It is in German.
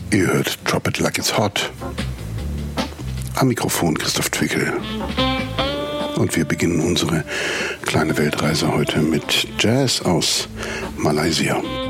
Ihr hört Drop It Like It's Hot. Am Mikrofon Christoph Twickel. Und wir beginnen unsere kleine Weltreise heute mit Jazz aus Malaysia.